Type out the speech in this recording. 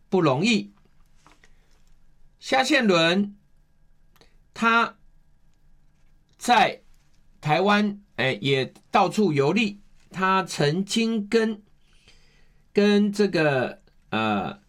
不容易。夏倩伦他在台湾也到处游历，他曾经跟这个